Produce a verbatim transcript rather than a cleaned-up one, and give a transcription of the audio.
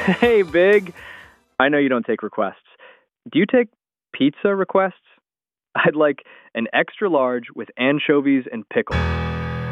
Hey, Big. I know you don't take requests. Do you take pizza requests? I'd like an extra large with anchovies and pickles.